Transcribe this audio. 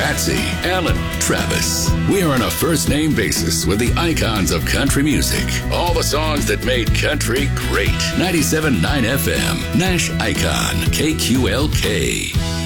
Patsy, Alan, Travis. We are on a first-name basis with the icons of country music. All the songs that made country great. 97.9 FM, Nash Icon, KQLK.